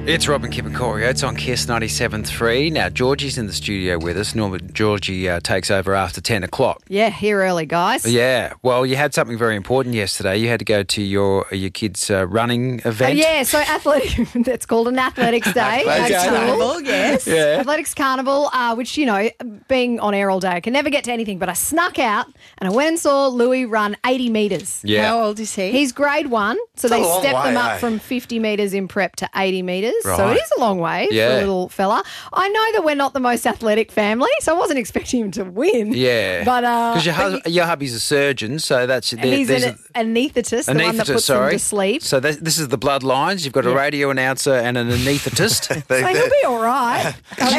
It's Robin, Kip and Corey. It's on KISS 97.3. Now, Georgie's in the studio with us. Normally, Georgie takes over after 10 o'clock. Yeah, here early, guys. Yeah. Well, you had something very important yesterday. You had to go to your kids' running event. Yeah, so athletic. That's called an athletics day. Athletics Carnival, yes. Yeah. Athletics Carnival, which, being on air all day, I can never get to anything. But I snuck out and I went and saw Louis run 80 metres. Yeah. How old is he? He's grade 1, so they a long stepped them way, up eh? from 50 metres in prep to 80 metres. So Right. it is a long way for Yeah. a little fella. I know that we're not the most athletic family, so I wasn't expecting him to win. Yeah. But Because your hubby's a surgeon, so that's... he's an anaesthetist, the one that puts them to sleep. So this is the bloodlines. You've got a radio announcer and an anaesthetist. So he'll be all right.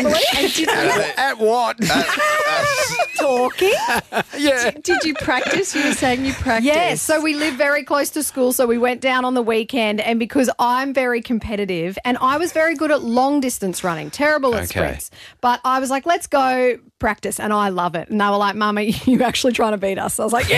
At what? Talking. Yeah. Did you practice? You were saying you practiced. Yes, so we live very close to school, so we went down on the weekend, and because I'm very competitive and I was very good at long distance running, terrible at sprints, but I was like, let's go practice, and I love it. And they were like, Mama, you actually trying to beat us? I was like,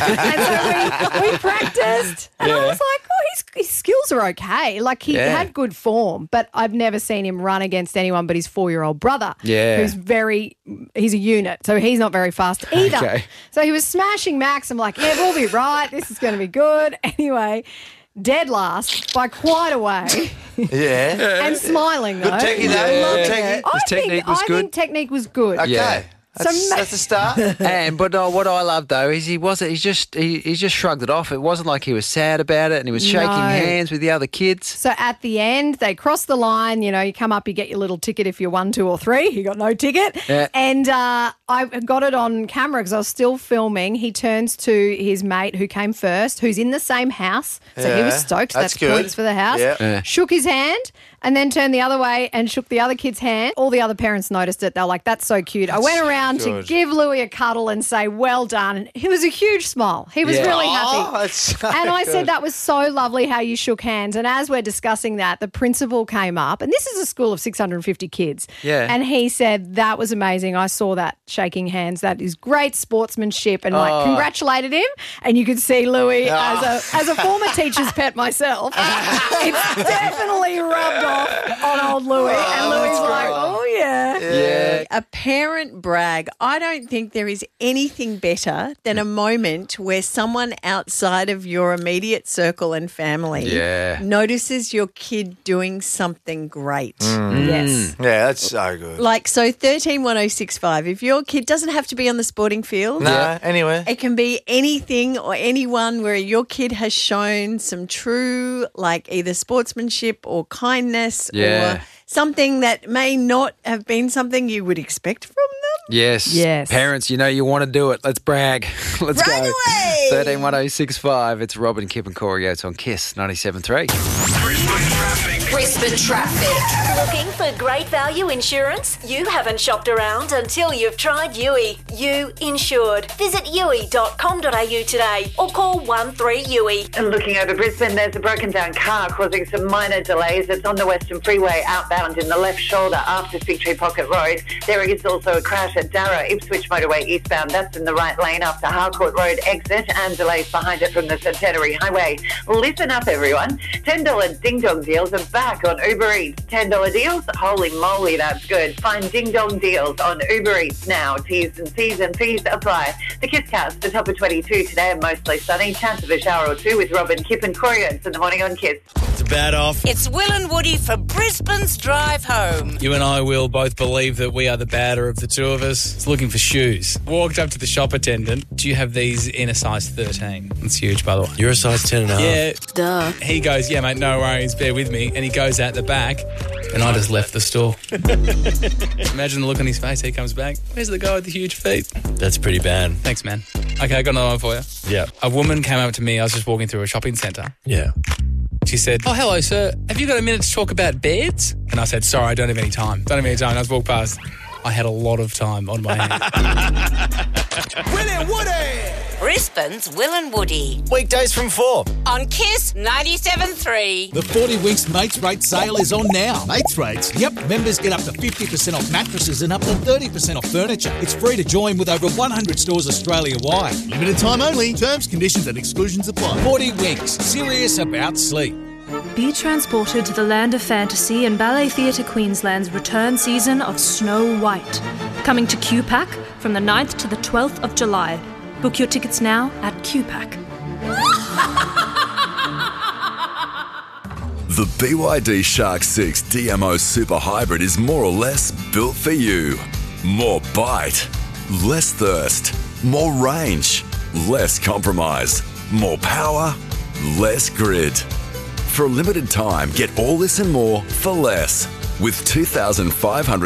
yeah. And so we practiced, and I was like, oh, his skills are okay. Like, he had good form, but I've never seen him run against anyone but his 4-year-old brother, who's he's a unit, so he's not very fast either. Okay. So he was smashing Max. I'm like, yeah, we'll be right. This is going to be good. Anyway, dead last by quite a way. Yeah. And smiling, though. Good techie, though. Good techie. His technique was I good. think technique was good. Okay. Yeah. That's a start. But what I love though is he just shrugged it off. It wasn't like he was sad about it, and he was shaking hands with the other kids. So at the end, they cross the line. You come up, you get your little ticket if you're 1, 2, or 3. He got no ticket. Yeah. And I got it on camera because I was still filming. He turns to his mate who came first, who's in the same house. So he was stoked. That's That's good. points for the house. Yeah. Shook his hand and then turned the other way and shook the other kid's hand. All the other parents noticed it. They were like, that's so cute. I went around to give Louis a cuddle and say, well done. And it was a huge smile. He was really happy. That's so And I good. said, that was so lovely how you shook hands. And as we're discussing that, the principal came up, and this is a school of 650 kids. Yeah. And he said, that was amazing. I saw that shaking hands. That is great sportsmanship, and congratulated him. And you could see Louis as a former teacher's pet myself. It's definitely rubbed off on old Louis. And Louis like, oh, yeah. Yeah. A parent brag. I don't think there is anything better than a moment where someone outside of your immediate circle and family notices your kid doing something great. Yes. Yeah, that's so good. Like, so 131065, if your kid doesn't have to be on the sporting field. No, anyway. It can be anything or anyone where your kid has shown some true, like, either sportsmanship or kindness or something that may not have been something you would expect from them. Yes. Parents, you want to do it. Let's brag. Let's Brag go. away. 131065. It's Robin, Kip and Corey. It's on KISS 97.3. Brisbane Traffic. Looking for great value insurance? You haven't shopped around until you've tried Yui. You insured. Visit yui.com.au today or call 13-YUI. And looking over Brisbane, there's a broken down car causing some minor delays. It's on the Western Freeway outbound in the left shoulder after Victory Pocket Road. There is also a crash at Darra, Ipswich Motorway eastbound. That's in the right lane after Harcourt Road exit, and delays behind it from the Centenary Highway. Listen up, everyone. $10 Ding Dong deals are back on Uber Eats. $10 deals? Holy moly, that's good. Find Ding Dong deals on Uber Eats now. T's and C's and fees apply. The KISScast, the top of 22 today and mostly sunny. Chance of a shower or two with Robin, Kip and Corey. It's in the morning on KISS. It's a bad off. It's Will and Woody for Brisbane's drive home. You and I will both believe that we are the badder of the two of us. It's looking for shoes. Walked up to the shop attendant. Do you have these in a size 13? That's huge, by the way. You're a size 10 and a half. Yeah. Duh. He goes, yeah, mate, no worries, bear with me. And he goes out the back, and I just left the store. Imagine the look on his face. He comes back. Where's the guy with the huge feet? That's pretty bad. Thanks, man. Okay, I got another one for you. Yeah. A woman came up to me. I was just walking through a shopping centre. Yeah. She said, oh, hello, sir. Have you got a minute to talk about beds? And I said, sorry, I don't have any time. And I just walked past. I had a lot of time on my hands. Will and Woody! Brisbane's Will and Woody Weekdays from 4. on KISS 97.3. The 40 Winks Mates Rate sale is on now. Mates Rates? Yep, members get up to 50% off mattresses and up to 30% off furniture. It's free to join with over 100 stores Australia-wide. Limited time only. Terms, conditions and exclusions apply. 40 Winks. Serious about sleep. be transported to the land of fantasy in Ballet Theatre Queensland's return season of Snow White. Coming to QPAC from the 9th to the 12th of July. Book your tickets now at QPAC. The BYD Shark 6 DMO Super Hybrid is more or less built for you. More bite, less thirst, more range, less compromise, more power, less grid. For a limited time, get all this and more for less with 2,500